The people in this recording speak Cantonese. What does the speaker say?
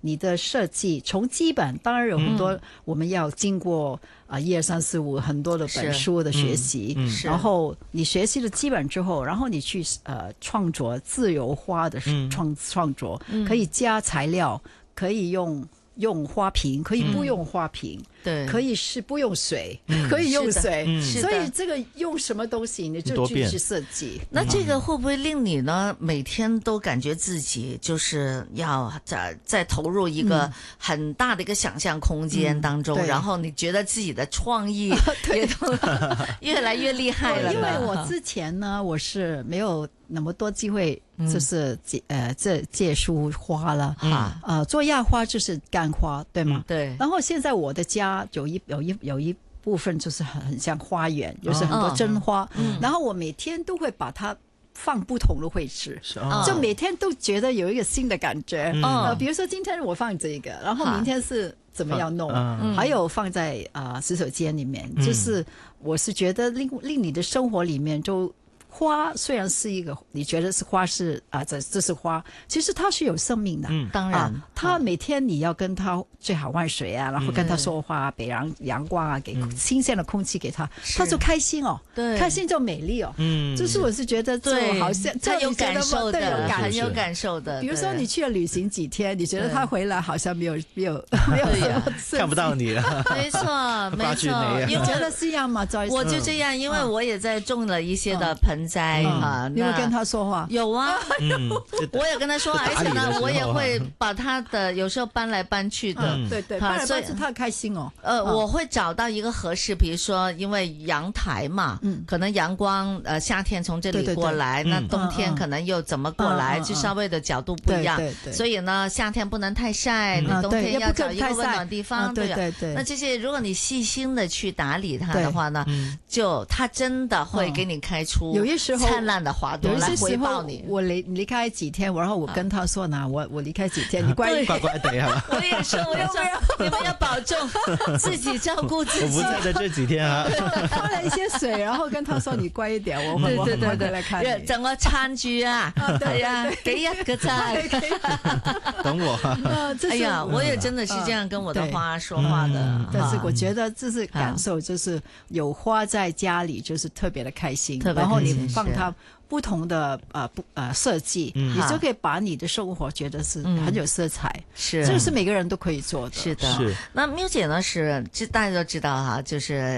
你的设计从基本，当然有很多我们要经过1、2、3、4、5很多的本书的学习，然后你学习了基本之后，然后你去创作自由花的创作，可以加材料，可以用花瓶，可以不用花瓶， 对， 可以是不用水，可以用水，所以这个用什么东西你就去设计。 那这个会不会令你呢每天都感觉自己就是要在投入一个很大的一个想象空间当中，然后你觉得自己的创意也都越来越厉害了呢？ 因为我之前呢，我是没有那么多机会，就是借书花了做压花就是干花，对吗？ 对。 然后现在我的家有一部分就是很像花园，就是很多真花，然后我每天都会把它放不同的位置，就每天都觉得有一个新的感觉。比如说今天我放这个，然后明天是怎么样弄，还有放在洗手间里面，就是我是觉得令你的生活里面就。花虽然是一个你觉得是花是这是花，其实它是有生命的。 当然它每天你要跟它最好换水啊，然后跟它说话，给阳光啊，给新鲜的空气给它，它就开心哦。对，开心就美丽哦。就是我是觉得就好像这有感受的， 很有感受的。 比如说你去了旅行几天，你觉得他回来好像没有看不到你了。 没错没错， 你觉得是这样吗？ 我就这样，因为我也在种了一些的盆栽你会跟他说话？ 有啊，我也跟他说，而且呢，我也会把他的有时候搬来搬去的， 对，搬来搬去他开心哦。 我会找到一个合适，比如说因为阳台嘛，可能阳光夏天从这里过来，那冬天可能又怎么过来，就稍微的角度不一样，所以呢，夏天不能太晒，你冬天要找一个温暖地方，对。那这些如果你细心的去打理它的话呢，就它真的会给你开出有些时候灿烂的花朵来回报你。 我离开几天，然后我跟他说呢，我离开几天，你乖乖的呀。 我也说，你们要保重，自己照顾自己。 我不在的这几天啊， 放了一些水，然后跟他说你乖一点，我很快回来看你。 整個撐住啊，係啊，幾日嘅咋？ 等我。 哎呀，我也真的是這樣跟我的花說話的。 但是我覺得這是感受，就是有花在家裡，就是特別的開心。然後你放它不同的設計，你就可以把你的生活覺得是很有色彩。是，這個是每個人都可以做的。 是的。那喵姐呢是，大家都知道哈，就是